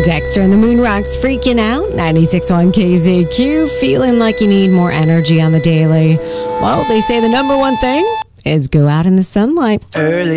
Dexter and the Moon Rocks freaking out. 96.1 KZQ, feeling like you need more energy on the daily. Well, they say the number one thing is go out in the sunlight. Early